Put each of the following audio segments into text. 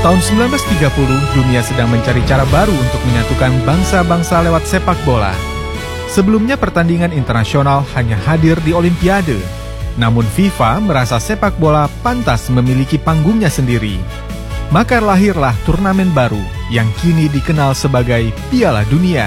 Tahun 1930, dunia sedang mencari cara baru untuk menyatukan bangsa-bangsa lewat sepak bola. Sebelumnya pertandingan internasional hanya hadir di Olimpiade. Namun FIFA merasa sepak bola pantas memiliki panggungnya sendiri. Maka lahirlah turnamen baru yang kini dikenal sebagai Piala Dunia.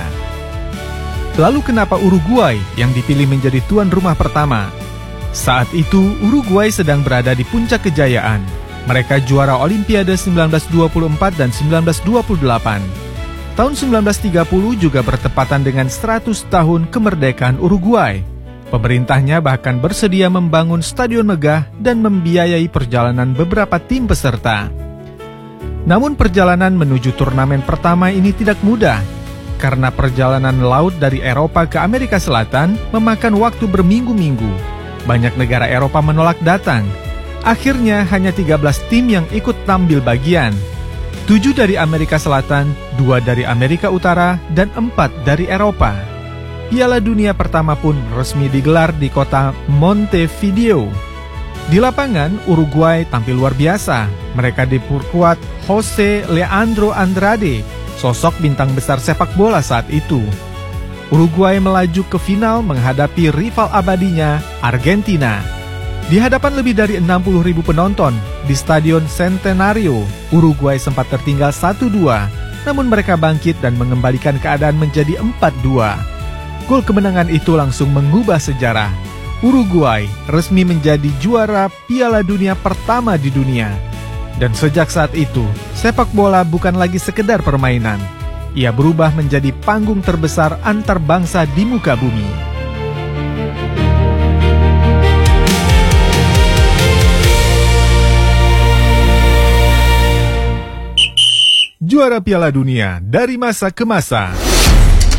Lalu kenapa Uruguay yang dipilih menjadi tuan rumah pertama? Saat itu Uruguay sedang berada di puncak kejayaan. Mereka juara Olimpiade 1924 dan 1928. Tahun 1930 juga bertepatan dengan 100 tahun kemerdekaan Uruguay. Pemerintahnya bahkan bersedia membangun stadion megah dan membiayai perjalanan beberapa tim peserta. Namun perjalanan menuju turnamen pertama ini tidak mudah, karena perjalanan laut dari Eropa ke Amerika Selatan memakan waktu berminggu-minggu. Banyak negara Eropa menolak datang. Akhirnya hanya 13 tim yang ikut tampil bagian. 7 dari Amerika Selatan, 2 dari Amerika Utara, dan 4 dari Eropa. Piala Dunia pertama pun resmi digelar di kota Montevideo. Di lapangan, Uruguay tampil luar biasa. Mereka diperkuat Jose Leandro Andrade, sosok bintang besar sepak bola saat itu. Uruguay melaju ke final menghadapi rival abadinya, Argentina. Di hadapan lebih dari 60.000 penonton di Stadion Centenario, Uruguay sempat tertinggal 1-2, namun mereka bangkit dan mengembalikan keadaan menjadi 4-2. Gol kemenangan itu langsung mengubah sejarah. Uruguay resmi menjadi juara Piala Dunia pertama di dunia. Dan sejak saat itu, sepak bola bukan lagi sekedar permainan. Ia berubah menjadi panggung terbesar antar bangsa di muka bumi. Juara Piala Dunia dari masa ke masa.